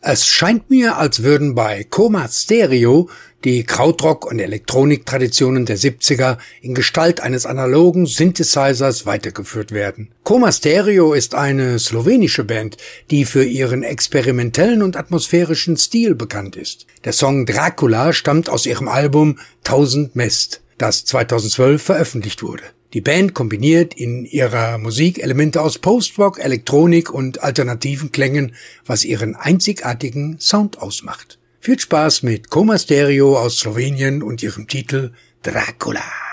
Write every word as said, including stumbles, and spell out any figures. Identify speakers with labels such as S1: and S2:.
S1: Es scheint mir, als würden bei Coma Stereo die Krautrock- und Elektroniktraditionen der siebziger in Gestalt eines analogen Synthesizers weitergeführt werden. Coma Stereo ist eine slowenische Band, die für ihren experimentellen und atmosphärischen Stil bekannt ist. Der Song Dracula stammt aus ihrem Album Tausend Mest, das zweitausendzwölf veröffentlicht wurde. Die Band kombiniert in ihrer Musik Elemente aus Post-Rock, Elektronik und alternativen Klängen, was ihren einzigartigen Sound ausmacht. Viel Spaß mit Coma Stereo aus Slowenien und ihrem Titel Dracula.